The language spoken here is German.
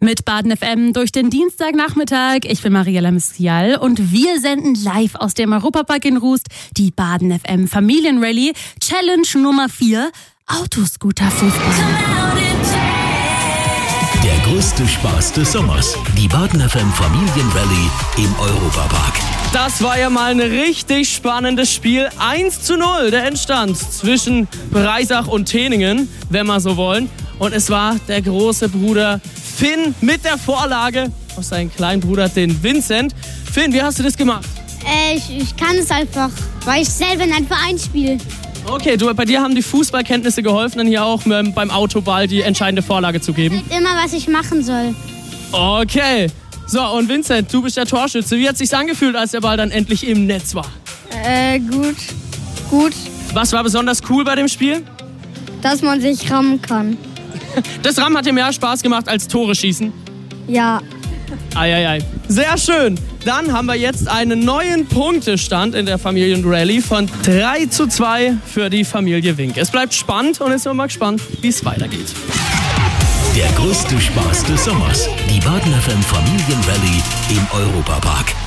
Mit Baden FM durch den Dienstagnachmittag. Ich bin Mariella Miskial und wir senden live aus dem Europapark in Rust die Baden FM Familienrallye Challenge Nummer 4 Autoscooter-Fußball. Der größte Spaß des Sommers. Die Baden FM Familienrallye im Europapark. Das war ja mal ein richtig spannendes Spiel. 1:0 der Endstand zwischen Breisach und Teningen, wenn wir so wollen. Und es war der große Bruder Finn mit der Vorlage auf seinen kleinen Bruder, den Vincent. Finn, wie hast du das gemacht? Ich kann es einfach, weil ich selber in einem Verein spiele. Okay, bei dir haben die Fußballkenntnisse geholfen, dann hier auch beim Autoball die entscheidende Vorlage zu geben? Ich weiß immer, was ich machen soll. Okay. So, und Vincent, du bist der Torschütze. Wie hat es sich angefühlt, als der Ball dann endlich im Netz war? Gut, Was war besonders cool bei dem Spiel? dass man sich rammen kann. Das Rammen hat dir mehr Spaß gemacht als Tore schießen? Ja. Eieiei. Sehr schön. Dann haben wir jetzt einen neuen Punktestand in der Familienrallye von 3:2 für die Familie Wink. Es bleibt spannend und jetzt sind wir mal gespannt, wie es weitergeht. Der größte Spaß des Sommers. Die Baden FM Familienrallye im Europapark.